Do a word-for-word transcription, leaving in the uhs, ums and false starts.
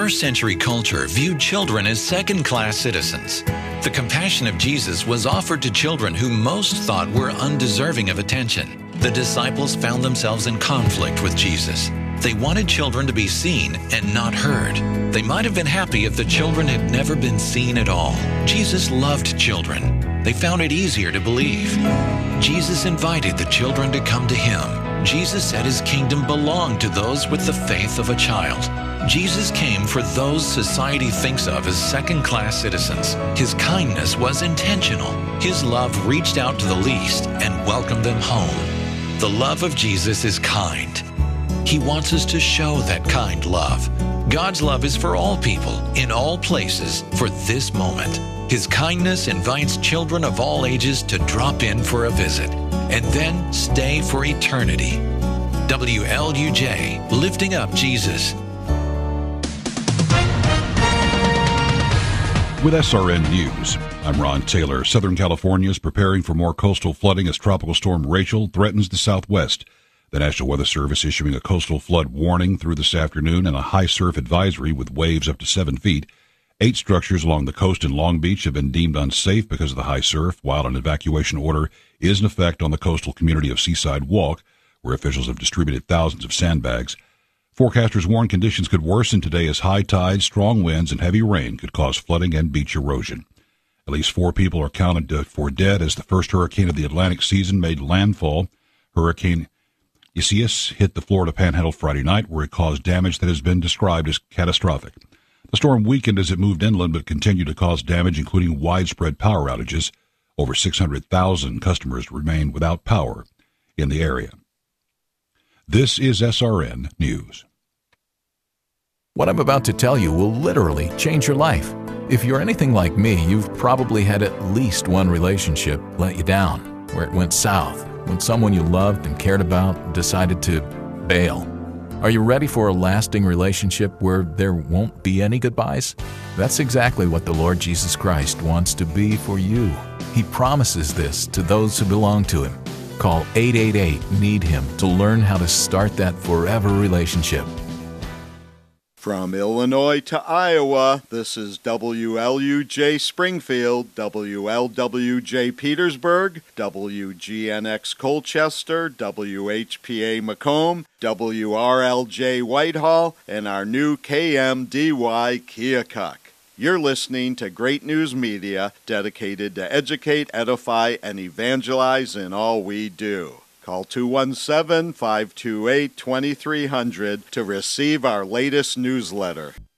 first century culture viewed children as second-class citizens. The compassion of Jesus was offered to children who most thought were undeserving of attention. The disciples found themselves in conflict with Jesus. They wanted children to be seen and not heard. They might have been happy if the children had never been seen at all. Jesus loved children. They found it easier to believe. Jesus invited the children to come to him. Jesus said his kingdom belonged to those with the faith of a child. Jesus came for those society thinks of as second-class citizens. His kindness was intentional. His love reached out to the least and welcomed them home. The love of Jesus is kind. He wants us to show that kind love. God's love is for all people, in all places, for this moment. His kindness invites children of all ages to drop in for a visit and then stay for eternity. W L U J, lifting up Jesus. With S R N News, I'm Ron Taylor. Southern California is preparing for more coastal flooding as Tropical Storm Rachel threatens the southwest. The National Weather Service issuing a coastal flood warning through this afternoon and a high surf advisory with waves up to seven feet. Eight structures along the coast in Long Beach have been deemed unsafe because of the high surf, while an evacuation order is in effect on the coastal community of Seaside Walk, where officials have distributed thousands of sandbags. Forecasters warn conditions could worsen today as high tides, strong winds, and heavy rain could cause flooding and beach erosion. At least four people are counted for dead as the first hurricane of the Atlantic season made landfall. Hurricane Isaias hit the Florida Panhandle Friday night, where it caused damage that has been described as catastrophic. The storm weakened as it moved inland, but continued to cause damage, including widespread power outages. Over six hundred thousand customers remain without power in the area. This is S R N News. What I'm about to tell you will literally change your life. If you're anything like me, you've probably had at least one relationship let you down, where it went south, when someone you loved and cared about decided to bail. Are you ready for a lasting relationship where there won't be any goodbyes? That's exactly what the Lord Jesus Christ wants to be for you. He promises this to those who belong to Him. Call eight eight eight, need him to learn how to start that forever relationship. From Illinois to Iowa, this is W L U J Springfield, W L W J Petersburg, W G N X Colchester, W H P A Macomb, W R L J Whitehall, and our new K M D Y Keokuk. You're listening to Great News Media, dedicated to educate, edify, and evangelize in all we do. Call two one seven, five two eight, two three zero zero to receive our latest newsletter.